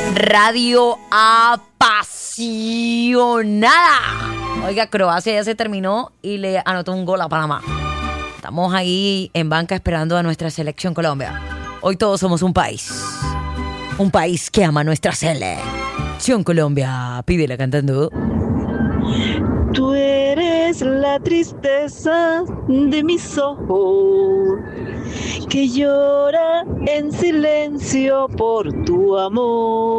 Radio apasionada. Oiga, Croacia ya se terminó y le anotó un gol a Panamá. Estamos ahí en banca esperando a nuestra selección Colombia. Hoy todos somos un país. Un país que ama nuestra selección Colombia. Pídela cantando. Tú eres la tristeza de mis ojos, que llora en silencio por tu amor.